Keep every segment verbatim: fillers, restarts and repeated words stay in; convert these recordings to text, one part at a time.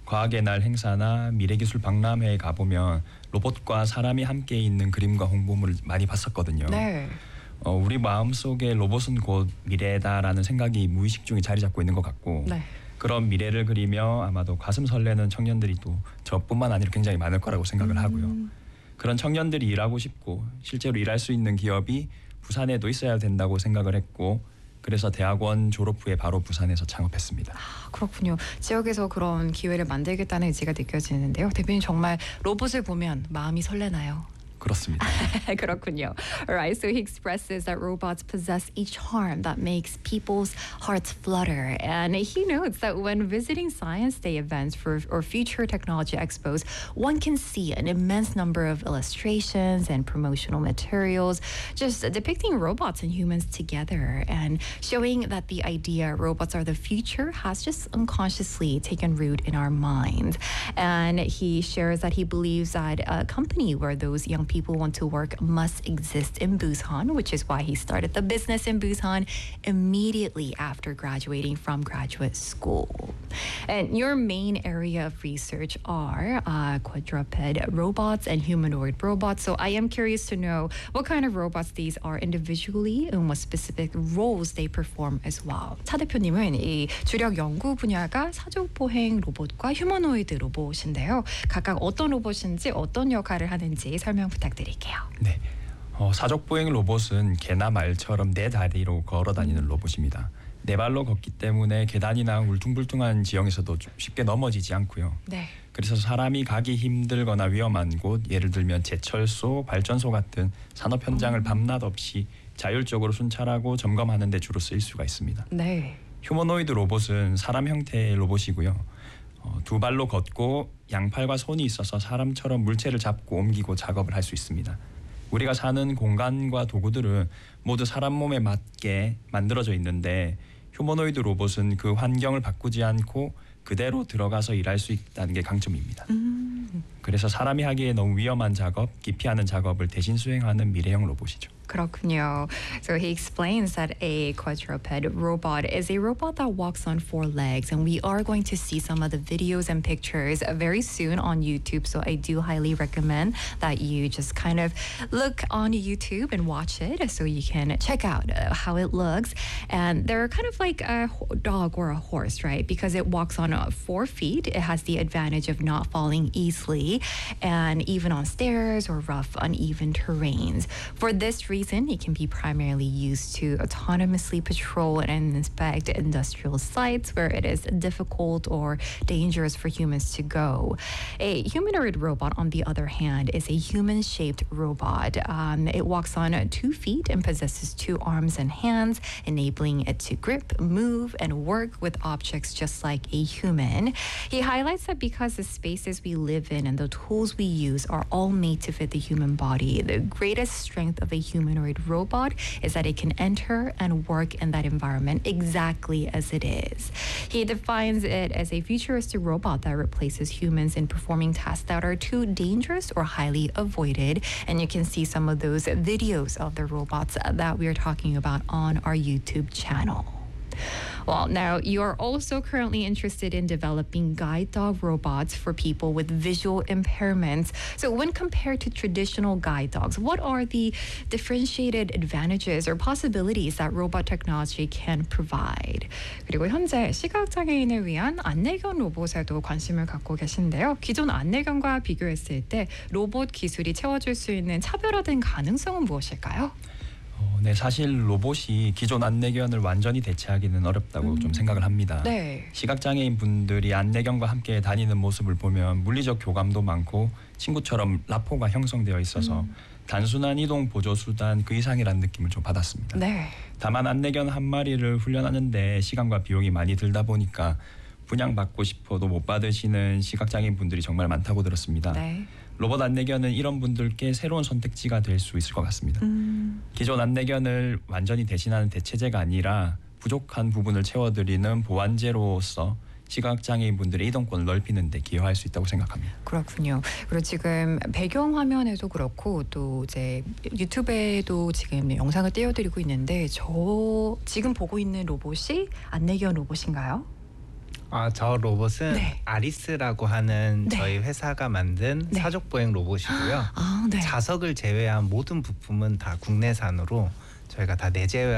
과학의 날 행사나 미래기술 박람회에 가보면 로봇과 사람이 함께 있는 그림과 홍보물을 많이 봤었거든요. 네. 어, 우리 마음속에 로봇은 곧 미래다라는 생각이 무의식 중에 자리 잡고 있는 것 같고 네. 그런 미래를 그리며 아마도 가슴 설레는 청년들이 또 저뿐만 아니라 굉장히 많을 거라고 생각을 하고요. 음. 그런 청년들이 일하고 싶고 실제로 일할 수 있는 기업이 부산에도 있어야 된다고 생각을 했고 그래서 대학원 졸업 후에 바로 부산에서 창업했습니다. 아, 그렇군요. 지역에서 그런 기회를 만들겠다는 의지가 느껴지는데요. 대표님 정말 로봇을 보면 마음이 설레나요? 그렇습니다. 그렇군요. Alright, so he expresses that robots possess a charm that makes people's hearts flutter. And he notes that when visiting Science Day events for, or future technology expos, one can see an immense number of illustrations and promotional materials just depicting robots and humans together and showing that the idea robots are the future has just unconsciously taken root in our minds. And he shares that he believes that a company where those young people want to work must exist in Busan, which is why he started the business in Busan immediately after graduating from graduate school. And your main area of research are uh, quadruped robots and humanoid robots. So I am curious to know what kind of robots these are individually and what specific roles they perform as well. 차 대표님은 이 주력 연구 분야가 사족보행 로봇과 휴머노이드 로봇인데요. 각각 어떤 로봇인지 어떤 역할을 하는지 설명 부탁드릴게요. 네, 어, 사족보행 로봇은 개나 말처럼 네 다리로 걸어 다니는 로봇입니다. 네 발로 걷기 때문에 계단이나 울퉁불퉁한 지형에서도 좀 쉽게 넘어지지 않고요. 네. 그래서 사람이 가기 힘들거나 위험한 곳, 예를 들면 제철소, 발전소 같은 산업 현장을 밤낮 없이 자율적으로 순찰하고 점검하는 데 주로 쓰일 수가 있습니다. 네. 휴머노이드 로봇은 사람 형태의 로봇이고요. 어, 두 발로 걷고 양팔과 손이 있어서 사람처럼 물체를 잡고 옮기고 작업을 할 수 있습니다. 우리가 사는 공간과 도구들은 모두 사람 몸에 맞게 만들어져 있는데 휴머노이드 로봇은 그 환경을 바꾸지 않고 그대로 들어가서 일할 수 있다는 게 강점입니다. 음. 그래서 사람이 하기에 너무 위험한 작업, 기피하는 작업을 대신 수행하는 미래형 로봇이죠. 그렇군요. So he explains that a quadruped robot is a robot that walks on four legs, and we are going to see some of the videos and pictures very soon on YouTube. So I do highly recommend that you just kind of look on YouTube and watch it, so you can check out uh, how it looks. And they're kind of like a ho- dog or a horse, right? Because it walks on uh, four feet, it has the advantage of not falling easily, and even on stairs or rough, uneven terrains. For this reason, it can be primarily used to autonomously patrol and inspect industrial sites where it is difficult or dangerous for humans to go. A humanoid robot, on the other hand, is a human-shaped robot. Um, it walks on two feet and possesses two arms and hands, enabling it to grip, move, and work with objects just like a human. He highlights that because the spaces we live in and the tools we use are all made to fit the human body, the greatest strength of a humanoid robot is that it can enter and work in that environment exactly as it is. He defines it as a futuristic robot that replaces humans in performing tasks that are too dangerous or highly avoided. And you can see some of those videos of the robots that we are talking about on our YouTube channel. Well, now you are also currently interested in developing guide dog robots for people with visual impairments. So when compared to traditional guide dogs, what are the differentiated advantages or possibilities that robot technology can provide? 그리고 현재 시각장애인을 위한 안내견 로봇에도 관심을 갖고 계신데요. 기존 안내견과 비교했을 때 로봇 기술이 채워줄 수 있는 차별화된 가능성은 무엇일까요? 어, 네, 사실 로봇이 기존 안내견을 완전히 대체하기는 어렵다고 음. 좀 생각을 합니다. 네. 시각장애인 분들이 안내견과 함께 다니는 모습을 보면 물리적 교감도 많고 친구처럼 라포가 형성되어 있어서 음. 단순한 이동 보조 수단 그 이상이라는 느낌을 좀 받았습니다. 네. 다만 안내견 한 마리를 훈련하는데 시간과 비용이 많이 들다 보니까 분양받고 싶어도 못 받으시는 시각장애인 분들이 정말 많다고 들었습니다. 네. 로봇 안내견은 이런 분들께 새로운 선택지가 될 수 있을 것 같습니다. 음. 기존 안내견을 완전히 대신하는 대체제가 아니라 부족한 부분을 채워드리는 보완제로서 시각장애인 분들의 이동권을 넓히는 데 기여할 수 있다고 생각합니다. 그렇군요. 그리고 지금 배경 화면에도 그렇고 또 이제 유튜브에도 지금 영상을 띄워드리고 있는데 저 지금 보고 있는 로봇이 안내견 로봇인가요? 아, 저 로봇은 네. 아리스라고 하는 네. 저희 회사가 만든 네. 사족 보행 로봇이고요. 아, 네. 자석을 제외한 모든 부품은 다 국내산으로 저희가 다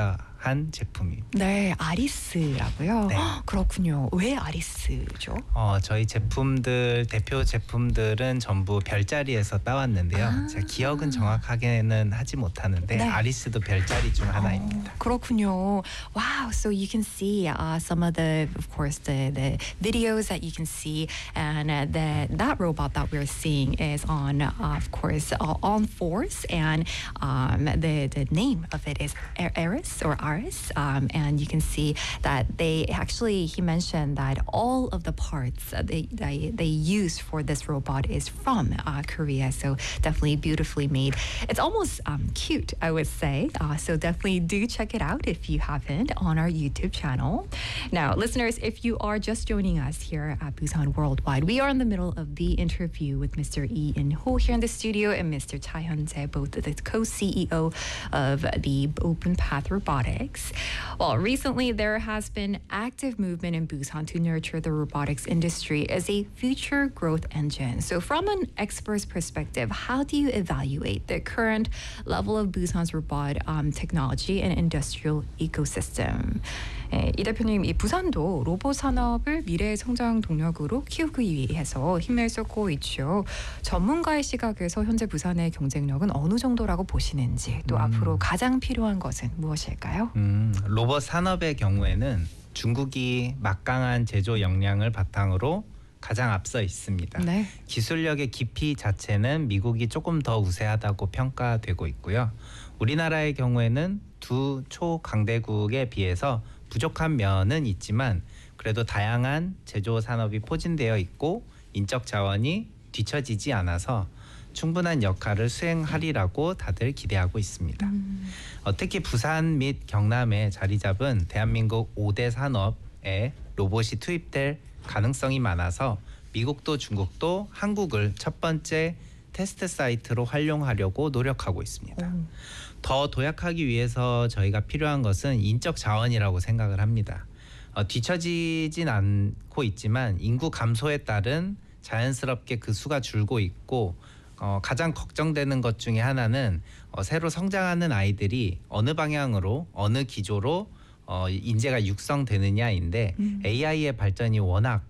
내재화한 제품입니다. 네, 아리스라고요. 네. 헉, 그렇군요. 왜 아리스죠? 어, 저희 제품들 대표 제품들은 전부 별자리에서 따왔는데요. 아. 제가 기억은 정확하게는 하지 못하는데 네. 아리스도 별자리 중 하나입니다. 어, 그렇군요. Wow, so you can see uh, some of the, of course, the, the videos that you can see, and uh, the, that robot that we're seeing is on, uh, of course, uh, on fours, and um, the the name of it is A- Aris or Aris, um, and you can see that they actually he mentioned that all of the parts that they they, they use for this robot is from uh, Korea, so definitely beautifully made. It's almost um, cute, I would say. Uh, so definitely do check it out if you haven't on our YouTube channel. Now, listeners, if you are just joining us here at Busan Worldwide, we are in the middle of the interview with Mister Lee In-ho here in the studio and Mister Cha Hyun-jae, both the co-C E O of the Open Path Robotics. Well, recently there has been active movement in Busan to nurture the robotics industry as a future growth engine. So from an expert's perspective, how do you evaluate the current level of Busan's robot um, technology and industrial ecosystem? 예, 이 대표님, 이 부산도 로봇 산업을 미래의 성장 동력으로 키우기 위해서 힘을 쏟고 있죠. 전문가의 시각에서 현재 부산의 경쟁력은 어느 정도라고 보시는지, 또 음. 앞으로 가장 필요한 것은 무엇일까요? 음, 로봇 산업의 경우에는 중국이 막강한 제조 역량을 바탕으로 가장 앞서 있습니다. 네. 기술력의 깊이 자체는 미국이 조금 더 우세하다고 평가되고 있고요. 우리나라의 경우에는 두 초강대국에 비해서 부족한 면은 있지만 그래도 다양한 제조 산업이 포진되어 있고 인적 자원이 뒤처지지 않아서 충분한 역할을 수행하리라고 다들 기대하고 있습니다. 음. 어, 특히 부산 및 경남에 자리 잡은 대한민국 오 대 산업에 로봇이 투입될 가능성이 많아서 미국도 중국도 한국을 첫 번째 테스트 사이트로 활용하려고 노력하고 있습니다. 오. 더 도약하기 위해서 저희가 필요한 것은 인적 자원이라고 생각을 합니다. 어, 뒤처지진 않고 있지만 인구 감소에 따른 자연스럽게 그 수가 줄고 있고 어, 가장 걱정되는 것 중에 하나는 어, 새로 성장하는 아이들이 어느 방향으로 어느 기조로 어, 인재가 육성되느냐인데 음. 에이아이의 발전이 워낙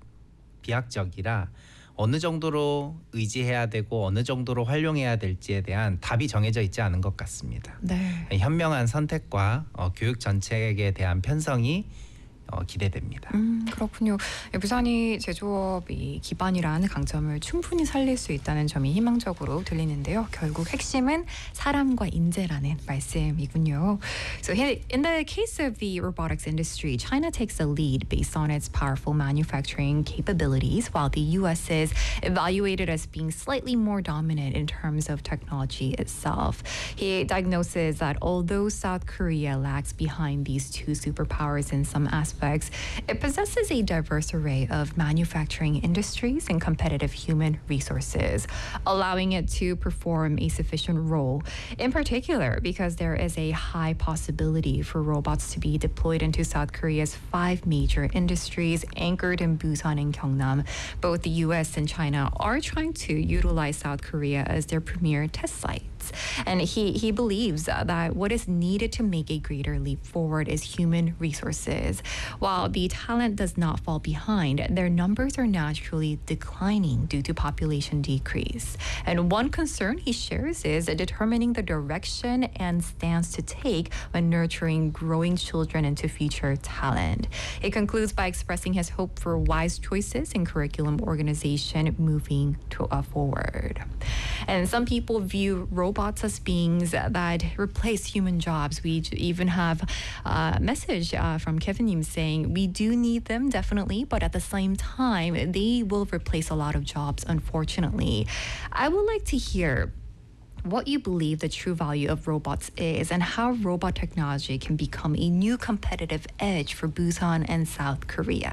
비약적이라 어느 정도로 의지해야 되고 어느 정도로 활용해야 될지에 대한 답이 정해져 있지 않은 것 같습니다. 네. 현명한 선택과 어, 교육 정책에 대한 편성이 어, 기대됩니다. 음, 그렇군요. 예, 부산이 제조업이 기반이라는 강점을 충분히 살릴 수 있다는 점이 희망적으로 들리는데요. 결국 핵심은 사람과 인재라는 말씀이군요. So in in the case of the robotics industry, China takes the lead based on its powerful manufacturing capabilities, while the U S is evaluated as being slightly more dominant in terms of technology itself. He diagnoses that although South Korea lags behind these two superpowers in some aspects, it possesses a diverse array of manufacturing industries and competitive human resources, allowing it to perform a sufficient role. In particular, because there is a high possibility for robots to be deployed into South Korea's five major industries anchored in Busan and Gyeongnam. Both the U S and China are trying to utilize South Korea as their premier test site. And he, he believes uh, that what is needed to make a greater leap forward is human resources. While the talent does not fall behind, their numbers are naturally declining due to population decrease. And one concern he shares is determining the direction and stance to take when nurturing growing children into future talent. He concludes by expressing his hope for wise choices in curriculum organization moving to, uh, forward. And some people view robots as beings that replace human jobs. We even have a message uh, from Kevin Yim saying we do need them definitely, but at the same time, they will replace a lot of jobs, unfortunately. I would like to hear what you believe the true value of robots is and how robot technology can become a new competitive edge for Busan and South Korea.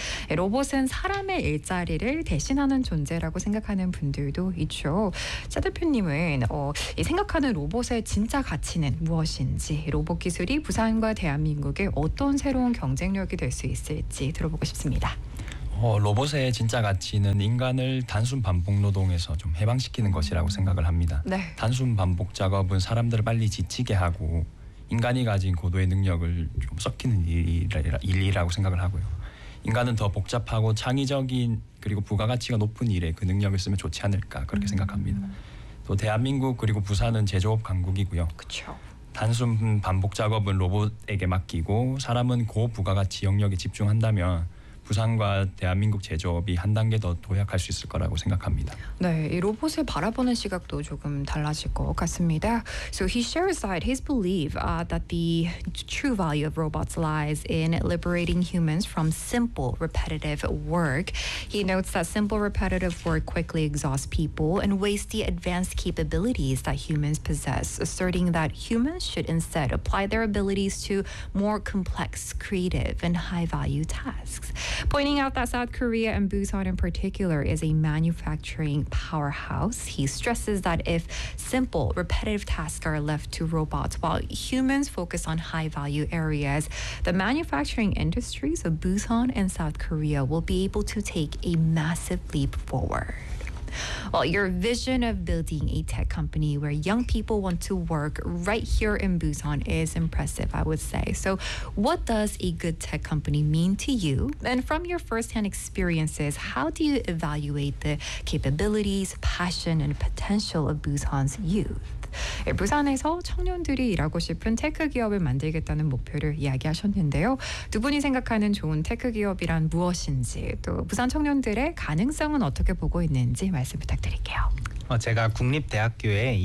로봇은 사람의 일자리를 대신하는 존재라고 생각하는 분들도 있죠. 차 대표님은 어, 이 생각하는 로봇의 진짜 가치는 무엇인지, 로봇 기술이 부산과 대한민국의 어떤 새로운 경쟁력이 될 수 있을지 들어보고 싶습니다. 어, 로봇의 진짜 가치는 인간을 단순 반복 노동에서 좀 해방시키는 것이라고 생각을 합니다. 네. 단순 반복 작업은 사람들을 빨리 지치게 하고 인간이 가진 고도의 능력을 좀 썩히는 일이라, 일이라고 생각을 하고요. 인간은 더 복잡하고 창의적인 그리고 부가가치가 높은 일에 그 능력을 쓰면 좋지 않을까 그렇게 생각합니다. 또 대한민국 그리고 부산은 제조업 강국이고요. 그렇죠. 단순 반복 작업은 로봇에게 맡기고 사람은 고부가가치 영역에 집중한다면 부산과 대한민국 제조업이 한 단계 더 도약할 수 있을 거라고 생각합니다. 네, 이 로봇을 바라보는 시각도 조금 달라질 것 같습니다. So he shares that his belief uh, that the true value of robots lies in liberating humans from simple, repetitive work. He notes that simple, repetitive work quickly exhausts people and wastes the advanced capabilities that humans possess, asserting that humans should instead apply their abilities to more complex, creative, and high-value tasks. Pointing out that South Korea and Busan in particular is a manufacturing powerhouse, he stresses that if simple, repetitive tasks are left to robots while humans focus on high-value areas, the manufacturing industries of Busan and South Korea will be able to take a massive leap forward. Well, your vision of building a tech company where young people want to work right here in Busan is impressive, I would say. So, what does a good tech company mean to you? And from your firsthand experiences, how do you evaluate the capabilities, passion, and potential of Busan's youth? 예, 부산에서 청년들이 일하고 싶은 테크 기업을 만들겠다는 목표를 이야기하셨는데요. 두 분이 생각하는 좋은 테크 기업이란 무엇인지, 또 부산 청년들의 가능성은 어떻게 보고 있는지 말씀 부탁드릴게요. 어, 제가 국립대학교에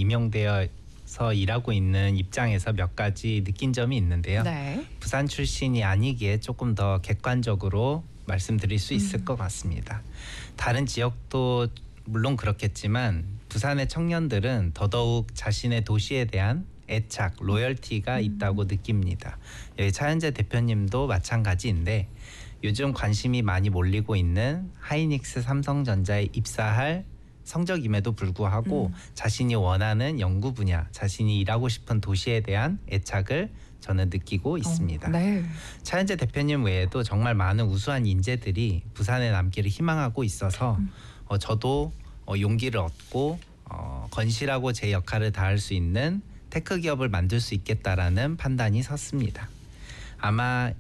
임용되어서 일하고 있는 입장에서 몇 가지 느낀 점이 있는데요. 네. 부산 출신이 아니기에 조금 더 객관적으로 말씀드릴 수 있을 음. 것 같습니다. 다른 지역도 물론 그렇겠지만 부산의 청년들은 더더욱 자신의 도시에 대한 애착, 로열티가 있다고 느낍니다. 여기 차현재 대표님도 마찬가지인데 요즘 관심이 많이 몰리고 있는 하이닉스 삼성전자에 입사할 성적임에도 불구하고 음. 자신이 원하는 연구 분야, 자신이 일하고 싶은 도시에 대한 애착을 저는 느끼고 있습니다. 어, 네. 차현재 대표님 외에도 정말 많은 우수한 인재들이 부산에 남기를 희망하고 있어서 음. 어, 저도 어, 용기를 얻고 어, 건실하고 제 역할을 다할 수 있는 테크 기업을 만들 수 있겠다라는 판단이 섰습니다. 아마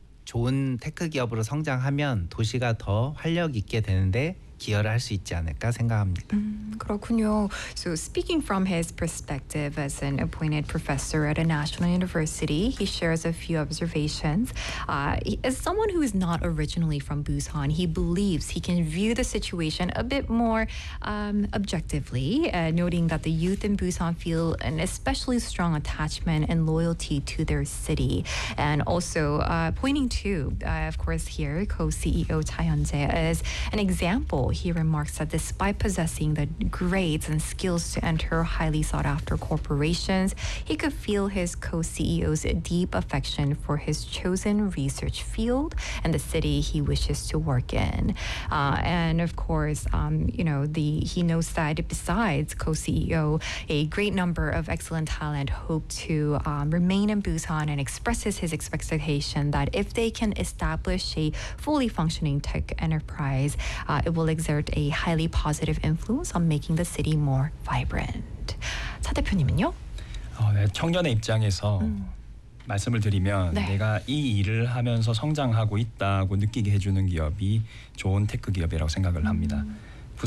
좋은 테크 기업으로 성장하면 도시가 더 활력 있게 되는데 기여를 할 수 있지 않을까 생각합니다. 음, 그렇군요. So speaking from his perspective as an appointed professor at a national university, he shares a few observations. Uh, he, as someone who is not originally from Busan, he believes he can view the situation a bit more um, objectively, uh, noting that the youth in Busan feel an especially strong attachment and loyalty to their city. And also uh, pointing to, uh, of course, here, co-C E O Cha Hyun-jae as an example. He remarks that despite possessing the grades and skills to enter highly sought-after corporations, he could feel his co-C E O's deep affection for his chosen research field and the city he wishes to work in. Uh, and of course, um, you know, the he knows that besides co-C E O, a great number of excellent talent hope to um, remain in Busan and expresses his expectation that if they can establish a fully functioning tech enterprise, uh, it will exert a highly positive influence on making the city more vibrant. 차 대표님은요? 어, 네, 청년의 입장에서 음. 말씀을 드리면 네. 내가 이 일을 하면서 성장하고 있다고 느끼게 해주는 기업이 좋은 테크 기업이라고 생각을 합니다. 음.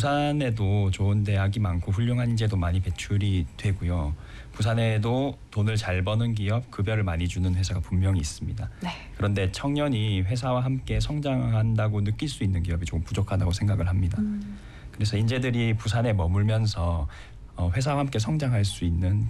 부산에도 좋은 대학이 많고 훌륭한 인재도 많이 배출이 되고요. 부산에도 돈을 잘 버는 기업, 급여를 많이 주는 회사가 분명히 있습니다. 네. 그런데 청년이 회사와 함께 성장한다고 느낄 수 있는 기업이 조금 부족하다고 생각을 합니다. 음. 그래서 인재들이 부산에 머물면서 회사와 함께 성장할 수 있는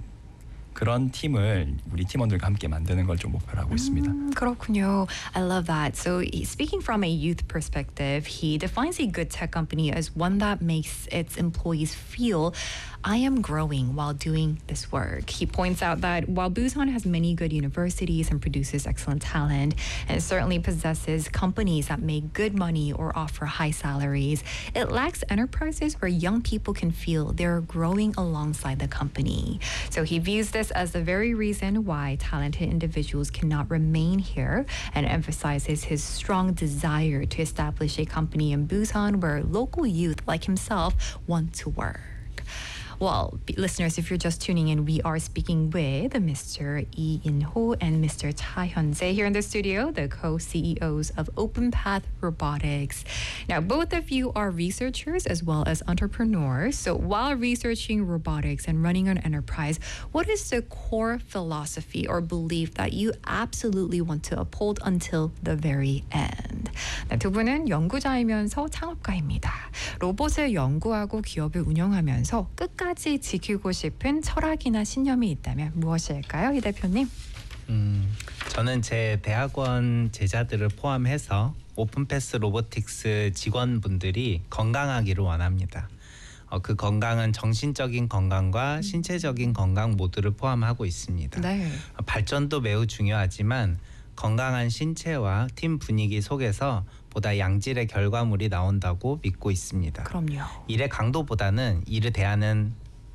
그런 팀을 우리 팀원들과 함께 만드는 걸 좀 목표로 하고 있습니다. 음, 그렇군요. I love that. So speaking from a youth perspective, he defines a good tech company as one that makes its employees feel I am growing while doing this work. He points out that while Busan has many good universities and produces excellent talent, and certainly possesses companies that make good money or offer high salaries, it lacks enterprises where young people can feel they're growing alongside the company. So he views this this as the very reason why talented individuals cannot remain here, and emphasizes his strong desire to establish a company in Busan where local youth like himself want to work. Well, b- listeners, if you're just tuning in, we are speaking with Mister Lee In-ho and Mister Cha Hyun-jae here in the studio, the co-C E Os of OpenPath Robotics. Now, both of you are researchers as well as entrepreneurs. So while researching robotics and running an enterprise, what is the core philosophy or belief that you absolutely want to uphold until the very end? 네, 두 분은 연구자이면서 창업가입니다. 로봇을 연구하고 기업을 운영하면서 끝까지 지키고 싶은 철학이나 신념이 있다면 무엇일까요, 이 대표님? 음, 저는 제 대학원 제자들을 포함해서 오픈패스 로보틱스 직원분들이 건강하기를 원합니다. 어, 그 건강은 정신적인 건강과 신체적인 건강 모두를 포함하고 있습니다. 네. 어, 발전도 매우 중요하지만 건강한 신체와 팀 분위기 속에서 보다 양질의 결과물이 나온다고 믿고 있습니다. 그럼요. 일의 강도보다는 일을 대하는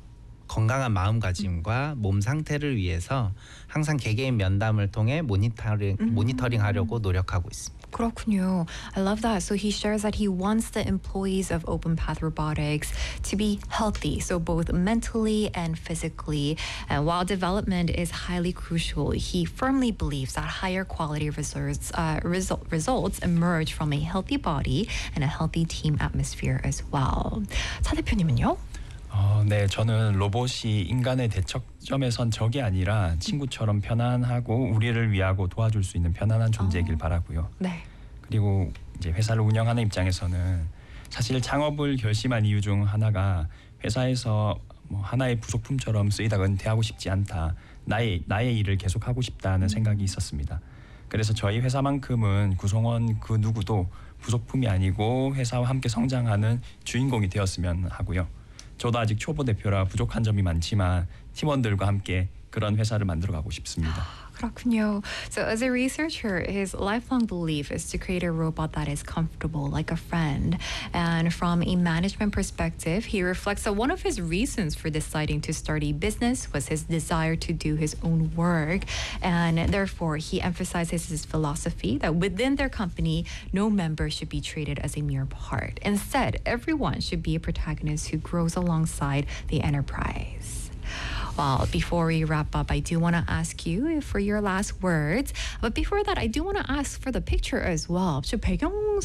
건강한 마음가짐과 몸 상태를 위해서 항상 개개인 면담을 통해 모니터링, 모니터링하려고 노력하고 있습니다. 그렇군요. I love that. So he shares that he wants the employees of OpenPath Robotics to be healthy, so both mentally and physically. And while development is highly crucial, he firmly believes that higher quality results, uh, result, results emerge from a healthy body and a healthy team atmosphere as well. 차 대표님은요? 어, 네, 저는 로봇이 인간의 대척점에 선 적이 아니라 친구처럼 편안하고 우리를 위하고 도와줄 수 있는 편안한 존재이길 어. 바라고요. 네. 그리고 이제 회사를 운영하는 입장에서는 사실 창업을 결심한 이유 중 하나가 회사에서 뭐 하나의 부속품처럼 쓰이다가 은퇴하고 싶지 않다. 나의 나의 일을 계속하고 싶다는 생각이 있었습니다. 그래서 저희 회사만큼은 구성원 그 누구도 부속품이 아니고 회사와 함께 성장하는 주인공이 되었으면 하고요. 저도 아직 초보 대표라 부족한 점이 많지만 팀원들과 함께 그런 회사를 만들어가고 싶습니다. 그렇군요. So as a researcher, his lifelong belief is to create a robot that is comfortable, like a friend. And from a management perspective, he reflects that one of his reasons for deciding to start a business was his desire to do his own work. And therefore, he emphasizes his philosophy that within their company, no member should be treated as a mere part. Instead, everyone should be a protagonist who grows alongside the enterprise. Well, before we wrap up, I do want to ask you for your last words. But before that, I do want to ask for the picture as well. 저 배경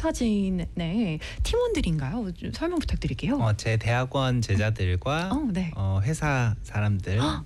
사진의 팀원들인가요? 좀 설명 부탁드릴게요. 어, 제 대학원 제자들과 어, 네. 어, 회사 사람들입니다.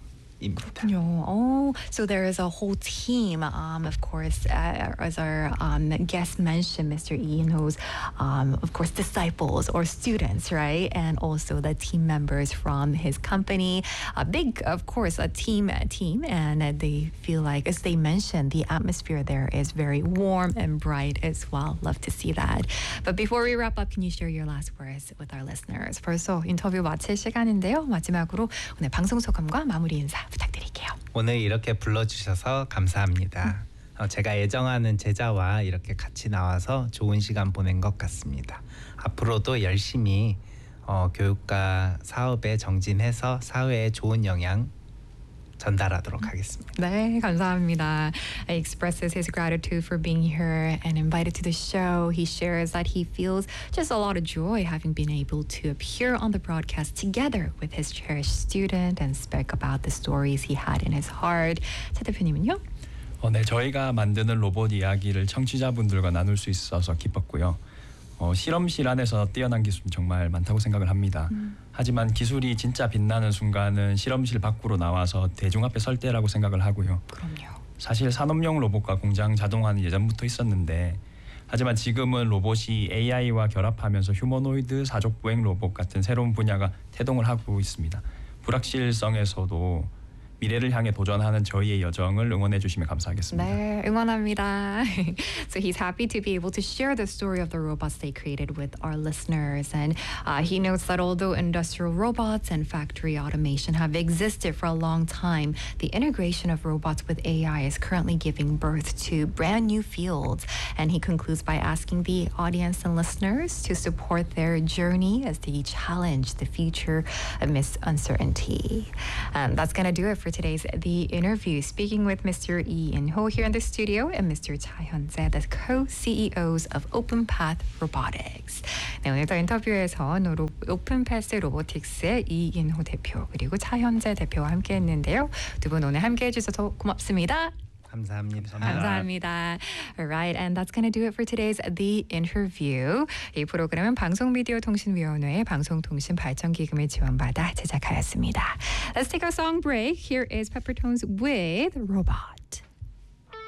그렇군요. Oh, so there is a whole team, um, of course, uh, as our um, guest mentioned, Mister Ian, who's, um, of course, disciples or students, right? And also the team members from his company. A big, of course, a team, a team, and uh, they feel like, as they mentioned, the atmosphere there is very warm and bright as well. Love to see that. But before we wrap up, can you share your last words with our listeners? 벌써 인터뷰 마칠 시간인데요. 마지막으로 오늘 방송 소감과 마무리 인사 부탁드릴게요. 오늘 이렇게 불러주셔서 감사합니다. 어, 제가 애정하는 제자와 이렇게 같이 나와서 좋은 시간 보낸 것 같습니다. 앞으로도 열심히 어, 교육과 사업에 정진해서 사회에 좋은 영향 전달하도록 하겠습니다. 네, 감사합니다. He expresses his gratitude for being here and invited to the show. He shares that he feels just a lot of joy having been able to appear on the broadcast together with his cherished student and speak about the stories he had in his heart. 차 대표님은요? 어, 네, 저희가 만드는 로봇 이야기를 청취자분들과 나눌 수 있어서 기뻤고요. 어, 실험실 안에서 뛰어난 기술은 정말 많다고 생각을 합니다. 음. 하지만 기술이 진짜 빛나는 순간은 실험실 밖으로 나와서 대중 앞에 설 때라고 생각을 하고요. 그럼요. 사실 산업용 로봇과 공장 자동화는 예전부터 있었는데 하지만 지금은 로봇이 에이아이와 결합하면서 휴머노이드 사족 보행 로봇 같은 새로운 분야가 태동을 하고 있습니다. 불확실성에서도 미래를 향해 도전하는 저희의 여정을 응원해 주시면 감사하겠습니다. 네, 응원합니다. So he's happy to be able to share the story of the robots they created with our listeners. And uh, he notes that although industrial robots and factory automation have existed for a long time, the integration of robots with A I is currently giving birth to brand new fields. And he concludes by asking the audience and listeners to support their journey as they challenge the future amidst uncertainty. And that's going to do it for for today's The Interview, speaking with Mister Lee In-ho here in the studio and Mister Cha Hyun-jae, the co-C E Os of OpenPath Robotics. 네, 오늘도 인터뷰에서 노- 오픈패스 로보틱스의 이인호 대표 그리고 차현재 대표와 함께했는데요. 두 분 오늘 함께해 주셔서 고맙습니다. 감사합니다. 감사합니다. Alright, and that's going to do it for today's The Interview. 이 프로그램은 방송미디어통신위원회의 방송통신발전기금을 지원받아 제작하였습니다. Let's take a song break. Here is Peppertones with Robot.